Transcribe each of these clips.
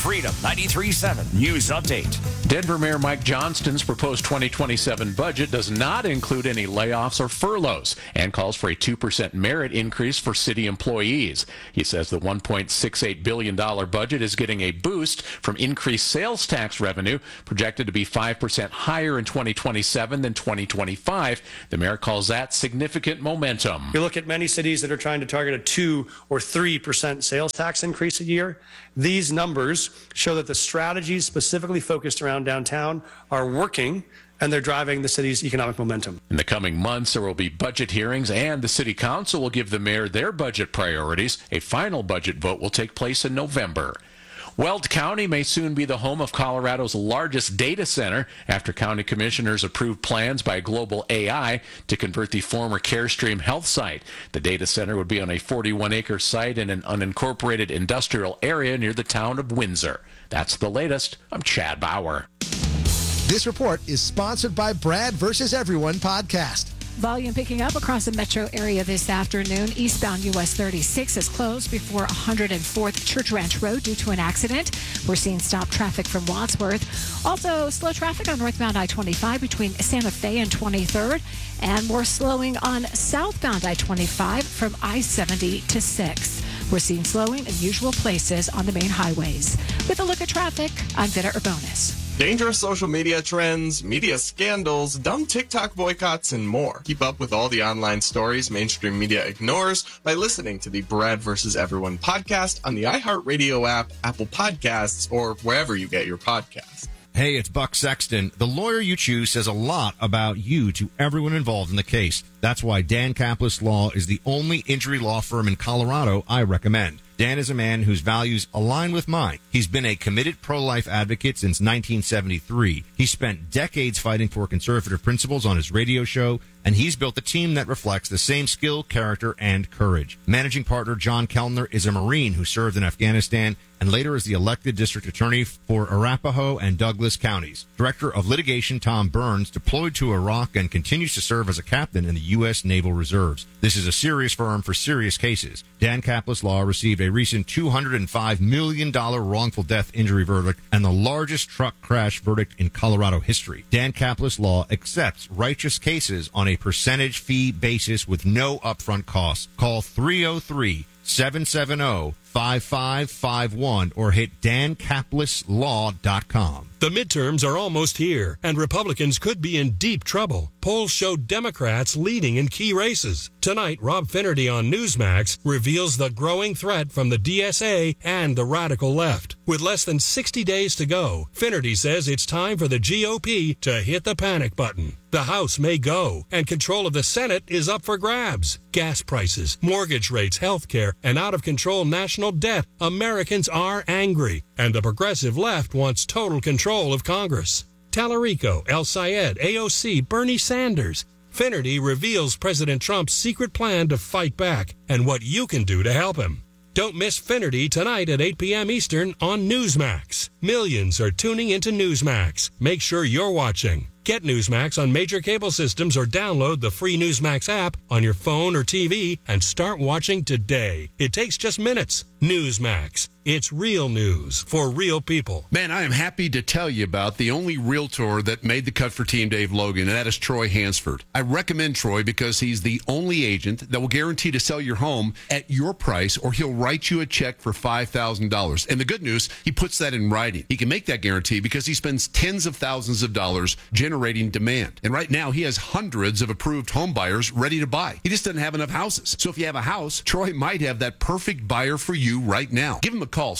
Freedom 93.7 News Update. Denver Mayor Mike Johnston's proposed 2027 budget does not include any layoffs or furloughs and calls for a 2% merit increase for city employees. He says the $1.68 billion budget is getting a boost from increased sales tax revenue, projected to be 5% higher in 2027 than 2025. The mayor calls that significant momentum. You look at many cities that are trying to target a 2 or 3% sales tax increase a year. These numbers show that the strategies specifically focused around downtown are working, and they're driving the city's economic momentum. In the coming months, there will be budget hearings, and the city council will give the mayor their budget priorities. A final budget vote will take place in November. Weld County may soon be the home of Colorado's largest data center after county commissioners approved plans by Global AI to convert the former Carestream health site. The data center would be on a 41-acre site in an unincorporated industrial area near the town of Windsor. That's the latest. I'm Chad Bauer. This report is sponsored by Brad vs. Everyone podcast. Volume picking up across the metro area this afternoon. Eastbound US 36 is closed before 104th Church Ranch Road due to an accident. We're seeing stop traffic from Wadsworth. Also, slow traffic on northbound I-25 between Santa Fe and 23rd. And more slowing on southbound I-25 from I-70 to 6. We're seeing slowing in usual places on the main highways. With a look at traffic, I'm Vita Urbonis. Dangerous social media trends, media scandals, dumb TikTok boycotts, and more. Keep up with all the online stories mainstream media ignores by listening to the Brad vs. Everyone podcast on the iHeartRadio app, Apple Podcasts, or wherever you get your podcasts. Hey, it's Buck Sexton. The lawyer you choose says a lot about you to everyone involved in the case. That's why Dan Kaplis Law is the only injury law firm in Colorado I recommend. Dan is a man whose values align with mine. He's been a committed pro-life advocate since 1973. He spent decades fighting for conservative principles on his radio show, and he's built a team that reflects the same skill, character, and courage. Managing partner John Kellner is a Marine who served in Afghanistan and later is the elected district attorney for Arapahoe and Douglas counties. Director of litigation Tom Burns deployed to Iraq and continues to serve as a captain in the U.S. Naval Reserves. This is a serious firm for serious cases. Dan Kaplis Law received a recent $205 million wrongful death injury verdict and the largest truck crash verdict in Colorado history. Dan Kaplis Law accepts righteous cases on a percentage fee basis with no upfront costs. Call 303-770-5551 or hit dankaplislaw.com. The midterms are almost here, and Republicans could be in deep trouble. Polls show Democrats leading in key races. Tonight, Rob Finnerty on Newsmax reveals the growing threat from the DSA and the radical left. With less than 60 days to go, Finnerty says it's time for the GOP to hit the panic button. The House may go, and control of the Senate is up for grabs. Gas prices, mortgage rates, health care, and out-of-control national debt. Americans are angry, and the progressive left wants total control of Congress. Tallarico, El Sayed, AOC, Bernie Sanders. Finnerty reveals President Trump's secret plan to fight back and what you can do to help him. Don't miss Finnerty tonight at 8 p.m. Eastern on Newsmax. Millions are tuning into Newsmax. Make sure you're watching. Get Newsmax on major cable systems or download the free Newsmax app on your phone or TV and start watching today. It takes just minutes. Newsmax. It's real news for real people. Man, I am happy to tell you about the only realtor that made the cut for Team Dave Logan, and that is Troy Hansford. I recommend Troy because he's the only agent that will guarantee to sell your home at your price, or he'll write you a check for $5,000. And the good news, he puts that in writing. He can make that guarantee because he spends tens of thousands of dollars generating demand. And right now, he has hundreds of approved home buyers ready to buy. He just doesn't have enough houses. So if you have a house, Troy might have that perfect buyer for you right now. Give him a call,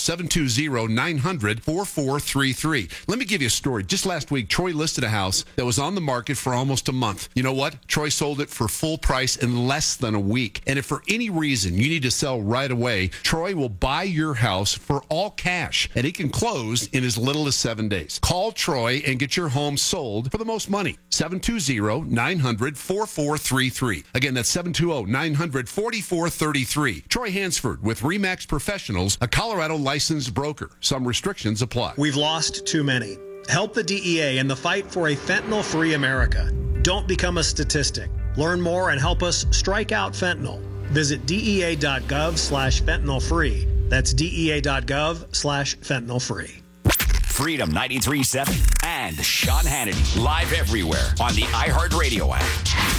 720-900-4433. Let me give you a story. Just last week, Troy listed a house that was on the market for almost a month. You know what? Troy sold it for full price in less than a week. And if for any reason you need to sell right away, Troy will buy your house for all cash, and he can close in as little as 7 days. Call Troy and get your home sold for the most money. 720-900-4433. Again, that's 720-900-4433. Troy Hansford with RE/MAX Professionals, a Colorado licensed broker. Some restrictions apply. We've lost too many. Help the DEA in the fight for a fentanyl-free America. Don't become a statistic. Learn more and help us strike out fentanyl. Visit DEA.gov/fentanyl-free That's DEA.gov/fentanyl free. Freedom 93.7 and Sean Hannity live everywhere on the iHeartRadio app.